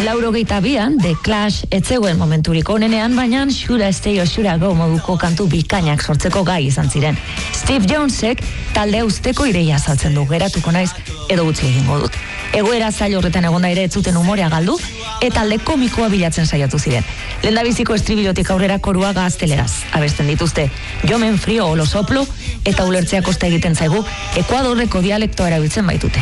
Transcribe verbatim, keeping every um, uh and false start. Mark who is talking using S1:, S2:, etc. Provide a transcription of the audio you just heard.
S1: laurogeita bian, The Clash etzegoen momenturik onenean, baina Should I Stay or Should I Go moduko kantu bikainak sortzeko gai izan ziren. Steve Jonesek talde usteko ideia azaltzen du, geratuko naiz edo gutxi egingo dut. Egoera zail horretan egonda ere ez zuten umorea galdu, eta alde komikoa bilatzen saiatu ziren. Lehendabiziko estribilotik aurrera korua gazteleraz abesten dituzte. Jomen frio o lo soplo, eta ulertzea kosta egiten zaigu, Ekuadorreko dialektoa erabiltzen baitute.